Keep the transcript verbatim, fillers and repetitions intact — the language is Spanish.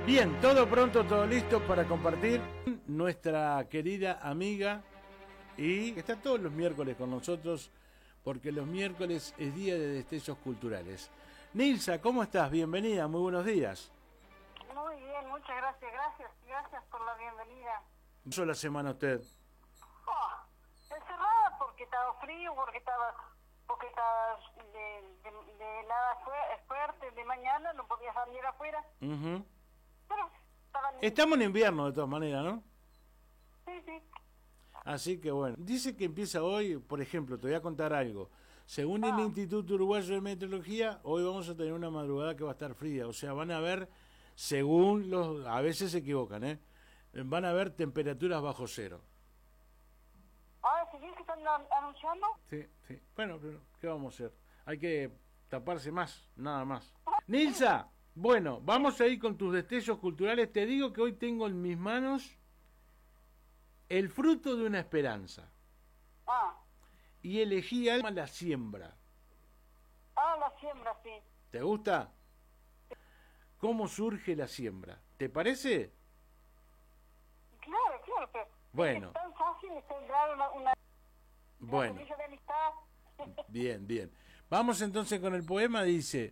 Bien, todo pronto, todo listo para compartir. Nuestra querida amiga y que está todos los miércoles con nosotros, porque los miércoles es día de destellos culturales. Nilsa, ¿cómo estás? Bienvenida, muy buenos días. Muy bien, muchas gracias, gracias, gracias por la bienvenida. ¿Cómo pasó la semana usted? Oh, encerrada porque estaba frío, porque estaba, porque estaba de, de, de nada fuerte, de mañana no podía salir afuera. Uh-huh. Pero estaba Estamos en invierno de todas maneras, ¿no? Sí, sí. Así que bueno, dice que empieza hoy, por ejemplo, te voy a contar algo. Según Ah. el Instituto Uruguayo de Meteorología, hoy vamos a tener una madrugada que va a estar fría. O sea, van a haber, según los, a veces se equivocan, ¿eh? Van a haber temperaturas bajo cero. Ah, ¿sí que están anunciando? Sí, sí. Bueno, pero ¿qué vamos a hacer? Hay que taparse más, nada más. Nilsa, bueno, vamos a ir con tus destellos culturales. Te digo que hoy tengo en mis manos el fruto de una esperanza. Ah. Y elegí alma la siembra. Ah, la siembra, sí. ¿Te gusta? ¿Cómo surge la siembra? ¿Te parece? Claro, claro, pero Bueno. es tan fácil sembrar una, una, bueno. una semilla de amistad. Bien, bien. Vamos entonces con el poema, dice: